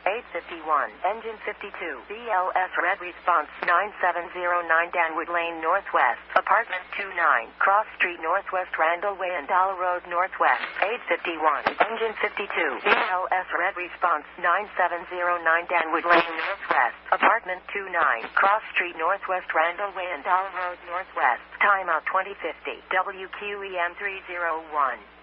851. Engine 52. BLS red response 9709 Danwood Lane Northwest. Apartment 29. Cross Street Northwest Randall Way and Dollar Road Northwest. 851. Engine 52. BLS red response 9709 Danwood Lane Northwest. Apartment 29. Cross Street Northwest Randall Way and Dollar Road Northwest. Timeout 2050. WQEM 301.